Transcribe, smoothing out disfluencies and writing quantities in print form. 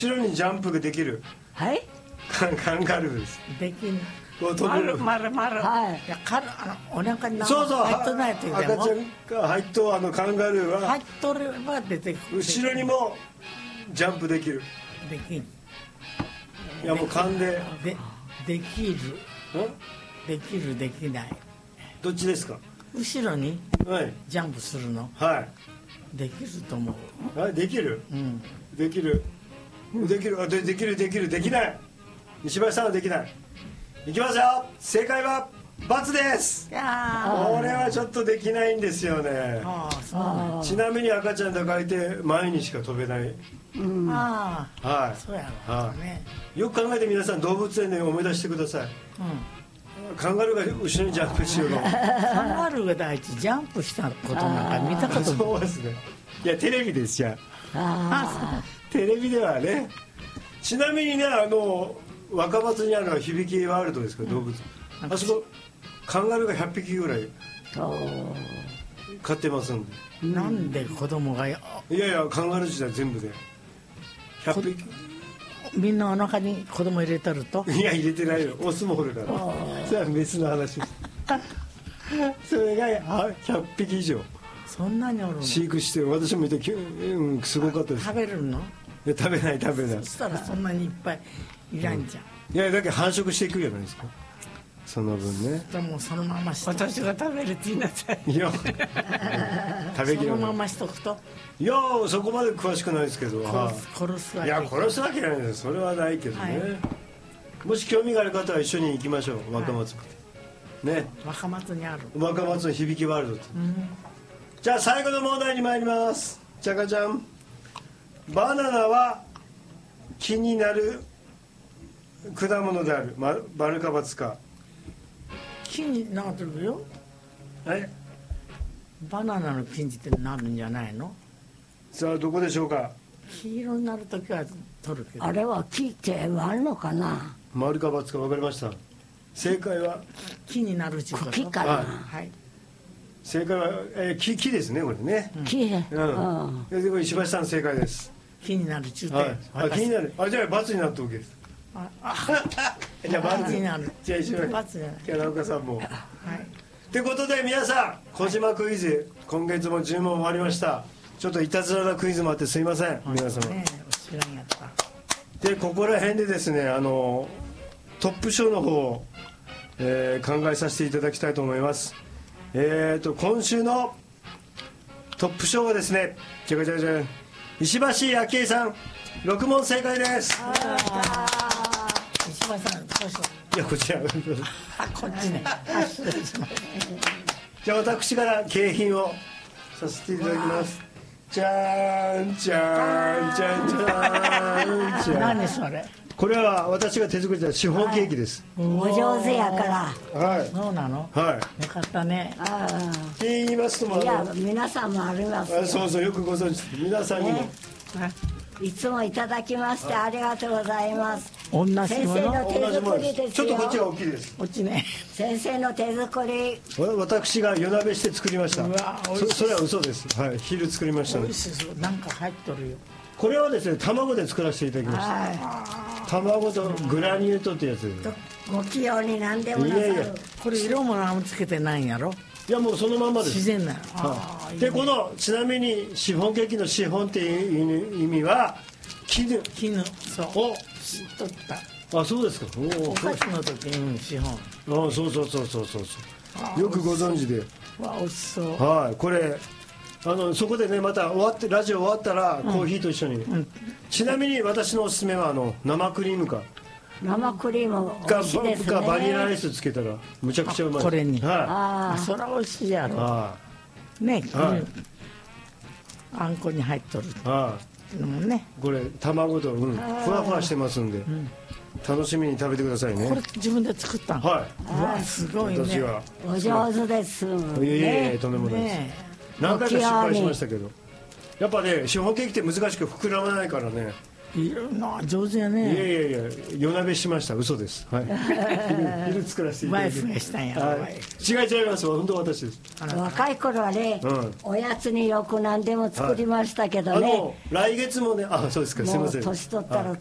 後ろにジャンプができる。 はい。 カンガルーです。 できん。 丸。 はい。いや、お腹にそうそう。 入っとないという赤ちゃんが入っとカンガルーは。 入っとれば出てくる。 後ろにもジャンプできる。 できん。いやもう勘で。 できる。できるできない。 どっちですか。 後ろに。 はい。 ジャンプするの。 はい。 できると思う。 はい、できる。 うん。 できる。できる。できるできない。西林さんはできない。いきますよ。正解は×です。これはちょっとできないんですよね。ちなみに赤ちゃん抱えて前にしか飛べない。 はい。そうやろね。 よく考えて皆さん動物園で思い出してください。カンガルーが後ろにジャンプしようの。 カンガルーが第一ジャンプしたことなんか見たことない。 そうですね。いやテレビですよ。テレビではね。ちなみにね若松にある響ワールドですか、動物。あそこカンガルーが100匹ぐらい飼ってますんで。 なんで子供が。いやカンガルー自体全部で100匹。 みんなお腹に子供入れたると。 いや入れてないよ、オスもおるから。それはメスの話です。それが100匹以上そんなにおるの。 飼育して、私も見てすごかったです。 食べるの。 食べない。そしたらそんなにいっぱいいらんじゃん。 いやだけど繁殖していくじゃないですか、その分ね。 でもそのまましとく。私が食べるって言いなさい。いや食べきる。 そのまましとくと。 いやそこまで詳しくないですけど。 殺すわけ。 いや殺すわけないです。それはないけどね。もし興味がある方は一緒に行きましょう、若松ね。 若松にある。 若松の響ワールドって。じゃあ最後の問題に参ります。ちゃかちゃん。バナナは木になる果物である。丸か×か。 木になるよ。バナナの木にってなるんじゃないの。 さあどこでしょうか。 黄色になるときは取るけど。 あれは木ってあるのかな。 丸か×か分かりました。正解は木になるっていうこと。 木かな。 はい。 正解は木ですね、これね。 木。 石橋さん正解です。 木になる中継。木になる。じゃあ×になっておけです。じゃあ×になる。じゃあ石橋奈岡さんも。ということで皆さん、小島クイズ今月も10問終わりました。ちょっといたずらなクイズもあってすいません、皆様。でここら辺でですね、トップ賞の方を、考えさせていただきたいと思います。今週のトップ賞はですね、じゃがじゃがじゃん、石橋明恵さん6問正解です。 石橋さん、 いやこちらこっちね。 じゃあ私から景品をさせていただきます。じゃーんじゃーんじゃんじゃーんじゃん。 何それ。 これは私が手作りしたシフォンケーキです。 お上手やから。 はい。 そうなの。 はい。 よかったね。 って言いますとも。 いや皆さんもあります。 そうそう、よくご存知。皆さんにも。 いつもいただきましてありがとうございます。 同じもの。 先生の手作りですよ。 ちょっとこっちが大きいです。 こっちね。 先生の手作り。 私が夜鍋して作りました。それは嘘です。はい、昼作りました。 美味しそう。なんか入っとるよ。 これはですね、卵で作らせていただきました。卵とグラニュー糖ってやつです。 ご器用に何でもなさる。 これ色も何もつけてないんやろ。 いやもうそのままです。 自然な。 でこのちなみにシフォンケーキのシフォンっていう意味は絹。 そう。お、知っとった。 あ、そうですか。 お菓子の時にシフォン。あ、そう。よくご存知で。 わ、美味しそう。 はい、これ。そこでね、またラジオ終わったらコーヒーと一緒に、ちなみに私のおすすめは生クリームか生クリーム美味しいですね。 バニラアイスつけたらむちゃくちゃうまい。 これに。 はい。 それは美味しいやろ。ね、あんこに入っとるのもね。 これ卵とふわふわしてますんで楽しみに食べてくださいね。 これ自分で作ったの。 はい。 うわ、すごいね。 お上手です。 いえとんでもないです。何回か失敗しましたけど、やっぱねシフォンケーキって難しく膨らまないからね、 いるの上手やね。 いやいやいや、夜鍋しました。嘘です。はい。昼作らせていただいて。 ワイフがしたんやろ。 はい、違いますわ。本当私です。 若い頃はね、おやつによく何でも作りましたけどね。 来月もね、そうですか。すみません。 もう年取ったら